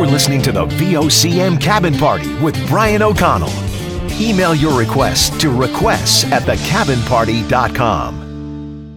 listening to the VOCM Cabin Party with Brian O'Connell. Email your requests to requests@thecabinparty.com.